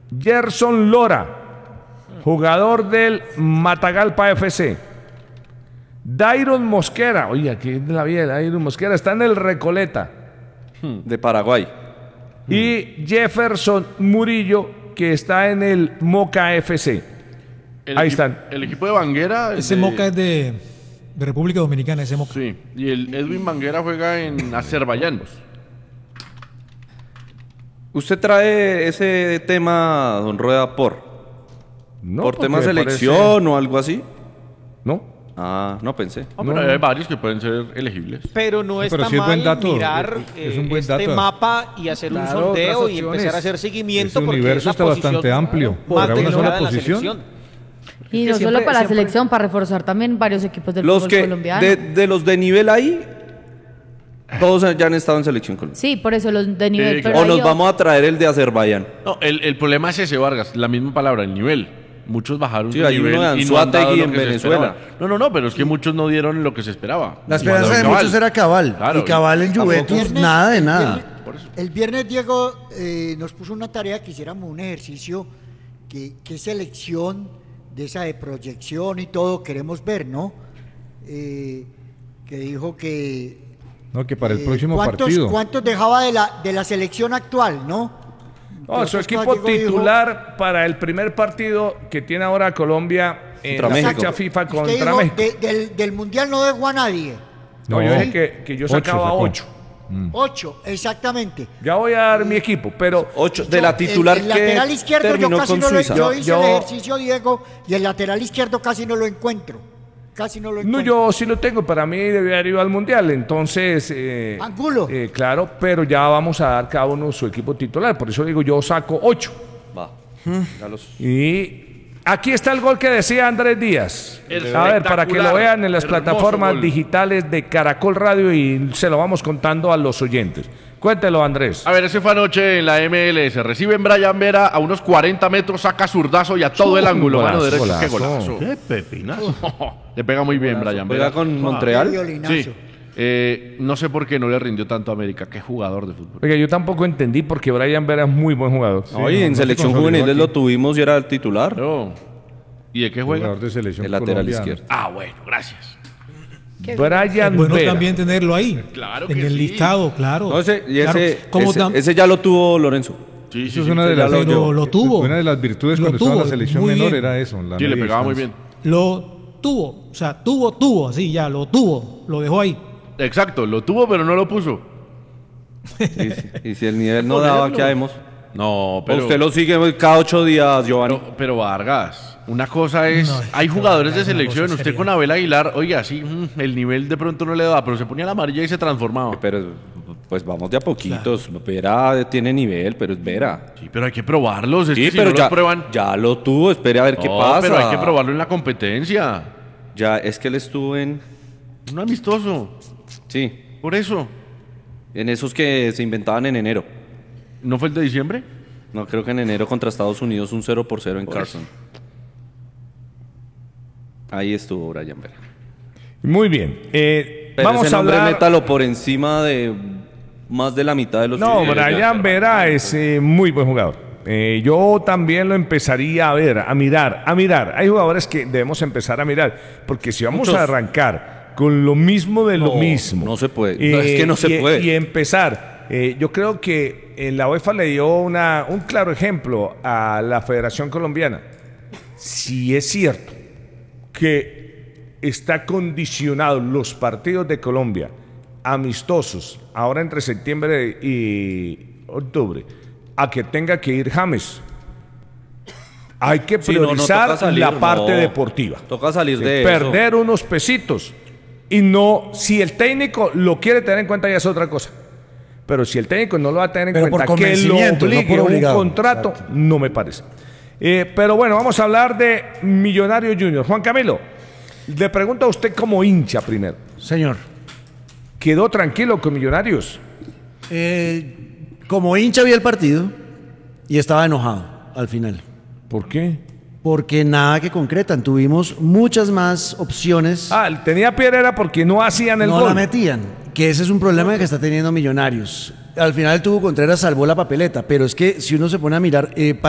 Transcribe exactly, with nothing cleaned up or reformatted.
Gerson Lora, jugador del Matagalpa F C. Dairon Mosquera, oye, aquí es la vida de Dairon Mosquera, está en el Recoleta. De Paraguay. Y Jefferson Murillo, que está en el Moca F C. El Ahí equi- están. El equipo de Banguera. Ese de- Moca es de, de República Dominicana, ese Moca. Sí, y el Edwin Banguera juega en Azerbaiyán. ¿Usted trae ese tema, don Rueda, por? No, ¿Por porque tema me selección parece- o algo así? No. Ah, no pensé. No, pero hay varios que pueden ser elegibles. Pero no está Pero sí es mal buen dato, mirar es eh, un buen este dato. mapa y hacer Claro, un sondeo otras y empezar opciones. a hacer seguimiento. Ese porque es universo la está posición bastante amplio. más Para una delicada sola de la posición. selección. Y que no siempre- solo para la siempre- selección, para reforzar también varios equipos del Los fútbol que, colombiano. de, de los de nivel ahí, todos ya han estado en selección colombiana. Sí, por eso los de nivel. Sí, pero O hay nos otros. vamos a traer el de Azerbaiyán. No, el, el problema es ese, Vargas, la misma palabra, el nivel. Muchos bajaron Sí, su hay nivel uno de y no han dado Anzoátegui lo en que se Venezuela. esperaba. No, no, no, pero es que muchos no dieron lo que se esperaba. La esperanza de Cabal. muchos era Cabal. Claro, y Cabal en tampoco- Juventus, Viernes- nada de el nada. viernes- Por eso. El viernes Diego eh, nos puso una tarea que hiciéramos un ejercicio que, que selección de esa de proyección y todo queremos ver, ¿no? Eh, que dijo que No, que para el eh, próximo ¿cuántos, partido. ¿cuántos dejaba de la, de la selección actual, no? No, su Entonces, equipo Diego dijo- titular para el primer partido que tiene ahora Colombia en Contra la México. fecha FIFA Usted contra dijo, México. de- del, del Mundial no dejó a nadie. No, yo dije que, que yo Ocho sacaba sacó. ocho. Ocho, exactamente. Ya voy a dar mi equipo, pero Ocho, de Yo, la titular el, el que lateral izquierdo yo terminó casi con no lo, Suiza. yo hice Yo- el ejercicio, Diego, y el lateral izquierdo casi no lo encuentro. Casi no lo no, encuentro. yo sí lo tengo. Para mí debe haber ido al Mundial. Entonces, eh, Angulo. eh, claro, pero ya vamos a dar cada uno su equipo titular. Por eso digo, yo saco ocho. Va. Ya los- Y aquí está el gol que decía Andrés Díaz. A ver, para que lo Espectacular. vean en las Hermoso plataformas gol. digitales de Caracol Radio y se lo vamos contando a los oyentes. Cuéntelo, Andrés. A ver, ese fue anoche en la M L S. Reciben Brian Vera a unos cuarenta metros, saca zurdazo y a todo el ángulo. Golazo, Mano derecha. Qué golazo. golazo. Qué pepinazo. Le pega muy bien Brian ¿Juega Vera. con Qué Montreal? violinazo. Sí. Eh, no sé por qué no le rindió tanto a América. Qué jugador de fútbol. Oiga, yo tampoco entendí porque Brian Vera es muy buen jugador. No, y no, en no se selección consolidó juvenil aquí. lo tuvimos y era el titular. No. ¿Y de qué juega? Jugador de selección El lateral colombiana. izquierdo. Ah, bueno, gracias. Brian Es bueno Vera. también tenerlo ahí. Claro en que el sí. listado, claro. No, ese, y Claro, ese, como ese, tam- ese ya lo tuvo Lorenzo. Sí, sí, Eso es sí. una de ya las, lo- Pero lo tuvo. Una de las virtudes Lo cuando estaba en tuvo, la selección muy menor bien. era eso. la Sí, le media pegaba muy distancia. bien. Lo tuvo. O sea, tuvo, tuvo, así ya, lo tuvo. Lo dejó ahí. Exacto, lo tuvo pero no lo puso. Sí, sí. Y si el nivel no daba, ¿qué haremos? No, O pero... usted lo sigue cada ocho días, Giovanni. Pero, pero Vargas, una cosa es, No, hay no, jugadores Vargas de es una selección, cosa usted seria. con Abel Aguilar, oiga, sí, mm, el nivel de pronto no le daba, pero se ponía la amarilla y se transformaba. Pero pues vamos de a poquitos. Vera tiene nivel, pero es Vera. Sí, pero hay que probarlos, es Sí, que si pero no ya, los prueban... ya lo tuvo, espere a ver qué No, pasa. pero hay que probarlo en la competencia. Ya, es que él estuvo en... Un amistoso, Sí, por eso. en esos que se inventaban en enero. ¿No fue el de diciembre? No, creo que en enero contra Estados Unidos un cero por cero en Por Carson. Ahí estuvo Brian Vera. Muy bien. Eh, Pero vamos ese a nombre hablar. métalo por encima de más de la mitad de los... No, Sí, ya. Brian Vera es eh, muy buen jugador. Eh, yo también lo empezaría a ver, a mirar, a mirar. Hay jugadores que debemos empezar a mirar, porque si vamos Muchos. a arrancar con lo mismo de lo No, mismo, no se puede. No, es que no se y, puede. Y empezar, eh, yo creo que eh, la UEFA le dio una, un claro ejemplo a la Federación Colombiana. Si es cierto que está condicionado los partidos de Colombia amistosos ahora entre septiembre y octubre a que tenga que ir James, hay que Sí, no, no, priorizar toca salir, la parte no. deportiva. Toca salir Sí, de perder unos pesitos y no, si el técnico lo quiere tener en cuenta ya es otra cosa. Pero si el técnico no lo va a tener en Pero por cuenta, que lo convencimiento, no obligue por a un obligado. contrato, Exacto. no me parece. Eh, pero bueno, vamos a hablar de Millonario Junior. Juan Camilo, le pregunto a usted como hincha primero. Señor. ¿Quedó tranquilo con Millonarios? Eh, como hincha vi el partido y estaba enojado al final. ¿Por qué? Porque nada que concretan. Tuvimos muchas más opciones. Ah, tenía piedra era porque no hacían el no gol. la metían. Que ese es un problema que está teniendo Millonarios. Al final tuvo Contreras salvó la papeleta, pero es que si uno se pone a mirar, eh,